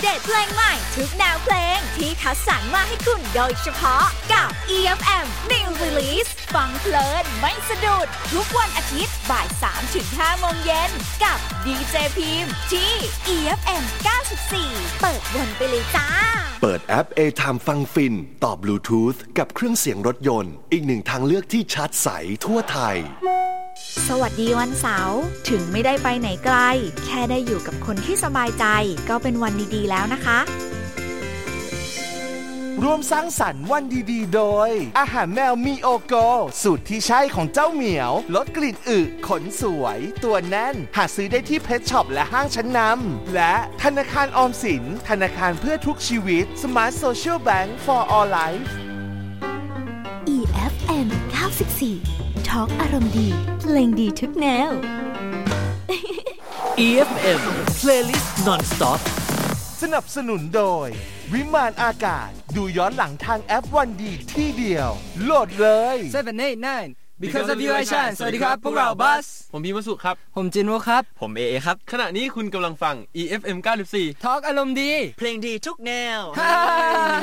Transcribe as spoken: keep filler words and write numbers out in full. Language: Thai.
เดตเพลงใหม่ทุกแนวเพลงที่คัดสรรมาให้คุณโดยเฉพาะกับ อี เอฟ เอ็ม New Release ฟังเพลินไม่สะดุดทุกวันอาทิตย์บ่าย สามถึงห้า โมงเย็นกับดีเจพิมพ์ที่ อี เอฟ เอ็ม เก้าสิบสี่เปิดวนไปเลยจ้าเปิดแอป A-Time ฟังฟินต่อบลูทูธกับเครื่องเสียงรถยนต์อีกหนึ่งทางเลือกที่ชัดใสทั่วไทยสวัสดีวันเสาร์ถึงไม่ได้ไปไหนไกลแค่ได้อยู่กับคนที่สบายใจก็เป็นวันดีๆแล้วนะคะร่วมสร้างสรรค์วันดีๆโดยอาหารแมวมีโอโกสูตรที่ใช่ของเจ้าเหมียวลดกลิ่นอึขนสวยตัวแน่นหาซื้อได้ที่เพชรช็อปและห้างชั้นนำและธนาคารออมสินธนาคารเพื่อทุกชีวิต Smart Social Bank for All Life อี เอฟ เอ็ม เก้าสิบสี่ทอล์กอารมณ์ดีเพลงดีทุกแนวอี เอฟ เอ็ม Playlist Non-Stop สนับสนุนโดยวิมานอากาศดูย้อนหลังทางแอปวันดีที่เดียวโหลดเลยเจ็ด แปด เก้า Because of you I shine สวัสดีครับพวกเราบัสผมพีวสุครับผมจินโวครับผมเอเอครับขณะนี้คุณกำลังฟัง อี เอฟ เอ็ม เก้าสิบสี่ทอล์กอารมณ์ดีเพลงดีทุกแนว